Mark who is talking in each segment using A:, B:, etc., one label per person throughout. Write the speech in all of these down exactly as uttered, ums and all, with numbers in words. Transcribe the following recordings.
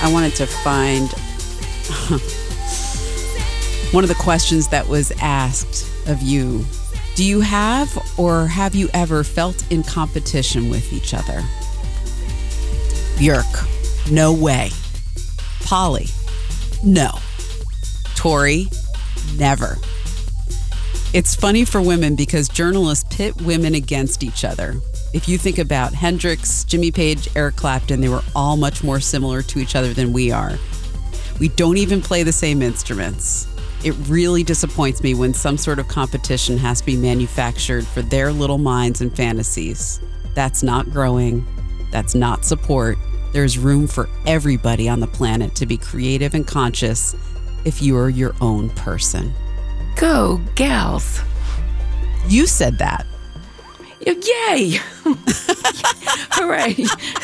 A: I wanted to find one of the questions that was asked of you. Do you have or have you ever felt in competition with each other? Björk, no way. Polly, no. Tori, never. It's funny for women because journalists pit women against each other. If you think about Hendrix, Jimmy Page, Eric Clapton, they were all much more similar to each other than we are. We don't even play the same instruments. It really disappoints me when some sort of competition has to be manufactured for their little minds and fantasies. That's not growing. That's not support. There's room for everybody on the planet to be creative and conscious if you are your own person.
B: Go, gals.
A: You said that.
B: Yay! Hooray!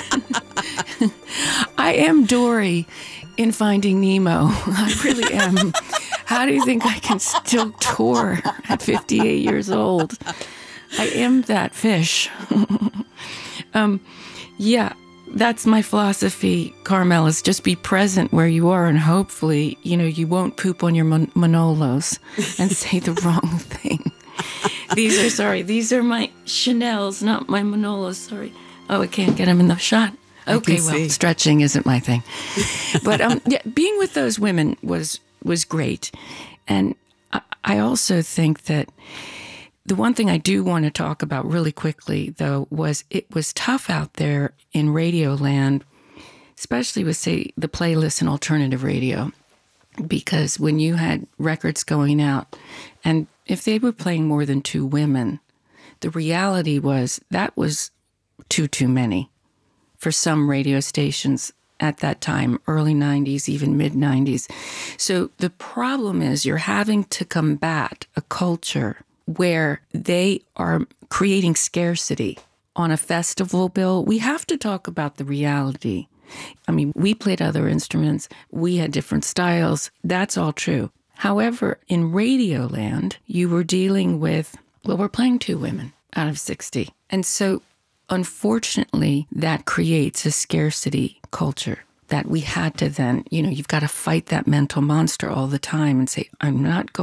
B: I am Dory in Finding Nemo. I really am. How do you think I can still tour at fifty-eight years old? I am that fish. um, yeah, that's my philosophy, Carmel, is just be present where you are, and hopefully, you know, you won't poop on your man- Manolos and say the wrong thing. These are, sorry, these are my Chanels, not my Manolos, sorry. Oh, I can't get them in the shot. Okay, well,
A: see.
B: Stretching isn't my thing. But um, yeah, being with those women was was great. And I, I also think that the one thing I do want to talk about really quickly, though, was it was tough out there in radio land, especially with, say, the playlists and alternative radio, because when you had records going out, and if they were playing more than two women, the reality was that was too, too many for some radio stations at that time, early nineties, even mid-nineties. So the problem is you're having to combat a culture where they are creating scarcity on a festival bill. We have to talk about the reality. I mean, we played other instruments. We had different styles. That's all true. However, in radio land, you were dealing with, well, we're playing two women out of sixty. And so, unfortunately, that creates a scarcity culture that we had to then, you know, you've got to fight that mental monster all the time and say, I'm not going